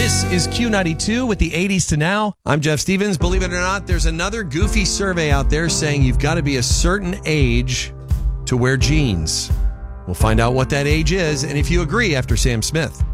This is Q92 with the 80s to now. I'm Jeff Stevens. Believe it or not, there's another goofy survey out there saying you've got to be a certain age to wear jeans. We'll find out what that age is and if you agree after Sam Smith.